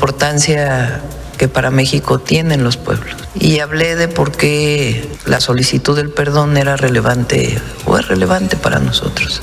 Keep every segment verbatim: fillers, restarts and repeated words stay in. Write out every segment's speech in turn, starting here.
importancia que para México tienen los pueblos. Y hablé de por qué la solicitud del perdón era relevante o es relevante para nosotros.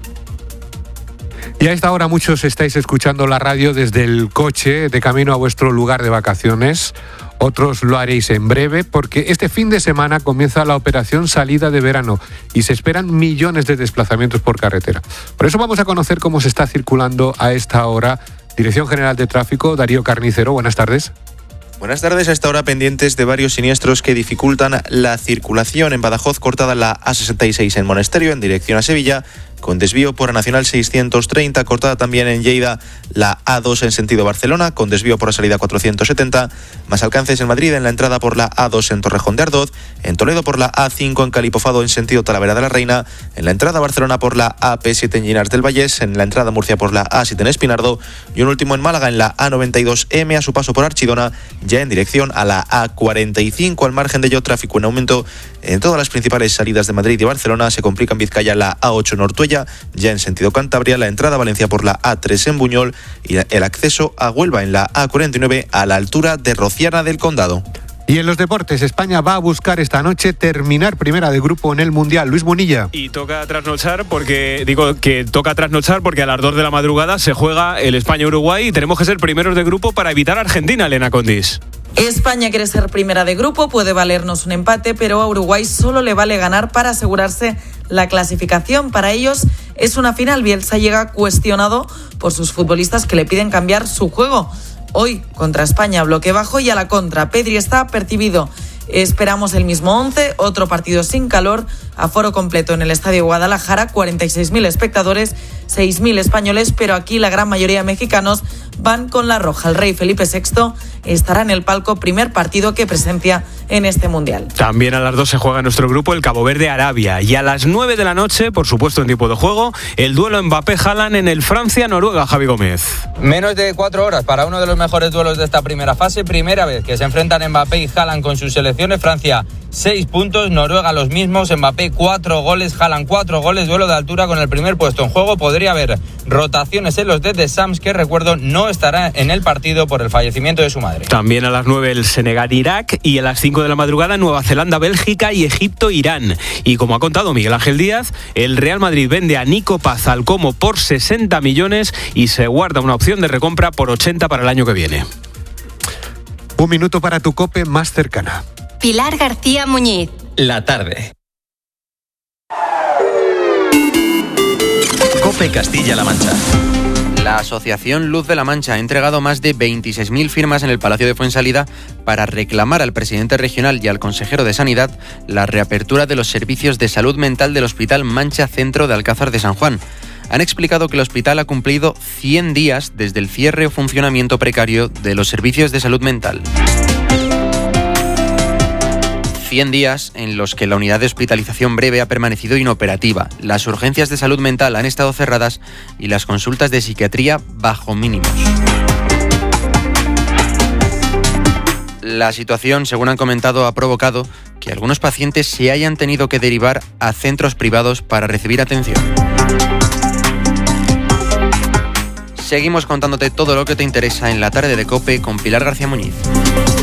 Y a esta hora muchos estáis escuchando la radio desde el coche de camino a vuestro lugar de vacaciones. Otros lo haréis en breve porque este fin de semana comienza la operación salida de verano y se esperan millones de desplazamientos por carretera. Por eso vamos a conocer cómo se está circulando a esta hora. Dirección General de Tráfico, Darío Carnicero, buenas tardes. Buenas tardes. A esta hora pendientes de varios siniestros que dificultan la circulación. En Badajoz, cortada la A sesenta y seis en Monesterio en dirección a Sevilla, con desvío por la Nacional seiscientos treinta, cortada también en Lleida la A dos en sentido Barcelona, con desvío por la salida cuatrocientos setenta, más alcances en Madrid en la entrada por la A dos en Torrejón de Ardoz, en Toledo por la A cinco en Calipofado en sentido Talavera de la Reina, en la entrada a Barcelona por la A P siete en Llinars del Vallés, en la entrada a Murcia por la A siete en Espinardo y un último en Málaga en la A noventa y dos eme a su paso por Archidona, ya en dirección a la A cuarenta y cinco. Al margen de ello, tráfico en aumento en todas las principales salidas de Madrid y Barcelona. Se complica en Vizcaya la A ocho en Ortuella, ya en sentido Cantabria, la entrada a Valencia por la A tres en Buñol y el acceso a Huelva en la A cuarenta y nueve a la altura de Rociana del Condado. Y en los deportes, España va a buscar esta noche terminar primera de grupo en el Mundial. Luis Bonilla. Y toca trasnochar porque, digo que toca trasnochar porque a las dos de la madrugada se juega el España-Uruguay y tenemos que ser primeros de grupo para evitar a Argentina, Elena Condis. España quiere ser primera de grupo, puede valernos un empate, pero a Uruguay solo le vale ganar para asegurarse la clasificación. Para ellos es una final. Bielsa llega cuestionado por sus futbolistas que le piden cambiar su juego. Hoy contra España, bloque bajo y a la contra. Pedri está apercibido. Esperamos el mismo once, otro partido sin calor, aforo completo en el Estadio Guadalajara, cuarenta y seis mil espectadores, seis mil españoles, pero aquí la gran mayoría de mexicanos van con la roja. El rey Felipe sexto estará en el palco, primer partido que presencia en este Mundial. También a las dos se juega en nuestro grupo el Cabo Verde-Arabia y a las nueve de la noche, por supuesto en tiempo de juego, el duelo Mbappé-Haaland en el Francia-Noruega. Javi Gómez. Menos de cuatro horas para uno de los mejores duelos de esta primera fase, primera vez que se enfrentan Mbappé y Haaland con sus selecciones. Francia seis puntos, Noruega los mismos, Mbappé cuatro goles, Haaland cuatro goles, duelo de altura con el primer puesto en juego. Podría haber rotaciones en los de Sams, que recuerdo no estará en el partido por el fallecimiento de su madre. También a las nueve el Senegal-Irak y a las cinco de la madrugada Nueva Zelanda-Bélgica y Egipto-Irán. Y como ha contado Miguel Ángel Díaz, el Real Madrid vende a Nico Paz al Como por sesenta millones y se guarda una opción de recompra por ochenta para el año que viene. Un minuto para tu COPE más cercana. Pilar García Muñiz. La tarde. COPE Castilla-La Mancha. La Asociación Luz de la Mancha ha entregado más de veintiséis mil firmas en el Palacio de Fuensalida para reclamar al presidente regional y al consejero de Sanidad la reapertura de los servicios de salud mental del Hospital Mancha Centro de Alcázar de San Juan. Han explicado que el hospital ha cumplido cien días desde el cierre o funcionamiento precario de los servicios de salud mental. cien días en los que la unidad de hospitalización breve ha permanecido inoperativa, las urgencias de salud mental han estado cerradas y las consultas de psiquiatría bajo mínimos. La situación, según han comentado, ha provocado que algunos pacientes se hayan tenido que derivar a centros privados para recibir atención. Seguimos contándote todo lo que te interesa en la tarde de COPE con Pilar García Muñiz.